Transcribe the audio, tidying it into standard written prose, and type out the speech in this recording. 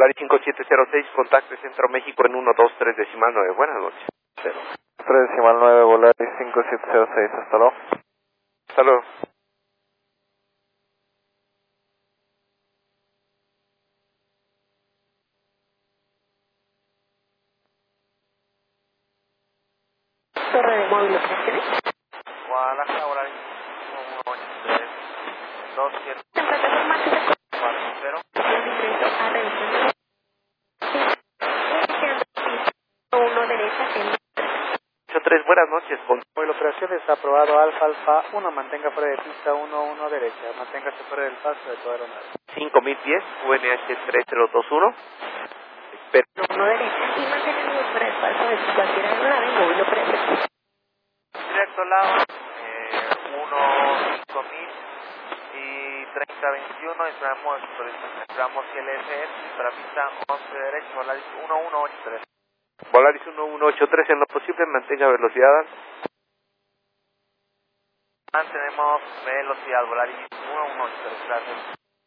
Volaris 5706, contacte Centro México en 123.9. Buenas noches. 3.9, Volaris 5706, hasta luego. Hasta luego. Torre de móvil, operaciones. Guadalajara, Volaris 1183, 2740. En plataforma 1 derecha en 83, buenas noches. Móvil operaciones aprobado Alfa Alfa 1, mantenga fuera de pista 1 derecha, manténgase fuera del paso de toda aeronave. 5010, UNH 3021. Espera. 1 derecha y mantenemos fuera del paso de cualquier aeronave móvil operaciones. Directo Lava, 15000 y 3021, esperamos ILS para pista 11 derecha, Volaris 1183. Volaris 1183, en lo posible mantenga velocidad. Mantenemos velocidad, Volaris 1183, gracias.